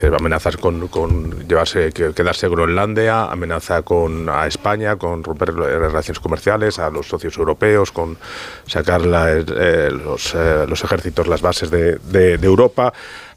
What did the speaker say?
Amenazas con quedarse Groenlandia, amenaza a España con romper relaciones comerciales, a los socios europeos, con sacar los ejércitos, las bases de Europa.